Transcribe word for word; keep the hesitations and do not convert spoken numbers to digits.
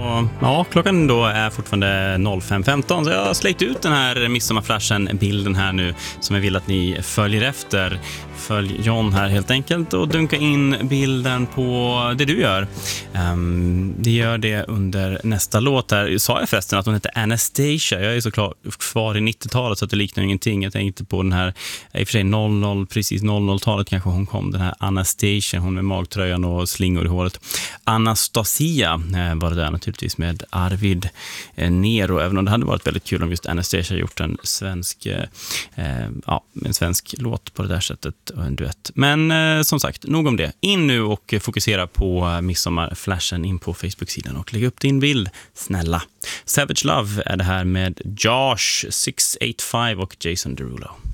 Och, ja, klockan då är fortfarande fem femton, så jag har släckt ut den här midsommarflashen-bilden här nu som jag vill att ni följer efter. Följ John här helt enkelt och dunka in bilden på det du gör. Um, det gör det under nästa låt här. Sa jag förresten att hon heter Anastasia? Jag är såklart kvar i nittiotalet så att det liknar ingenting. Jag tänkte på den här, i och för sig noll noll, precis noll noll-talet kanske hon kom, den här Anastasia, hon med magtröjan och slingor i håret. Anastasia eh, var det där naturligtvis med Arvid eh, Nero, även om det hade varit väldigt kul om just Anastasia gjort en svensk eh, ja, en svensk låt på det där sättet och en duett. Men eh, som sagt, nog om det. In nu och fokusera på midsommarflashen in på Facebook-sidan och lägg upp din bild, snälla. Savage Love är det här med Josh sex åtta fem och Jason Derulo.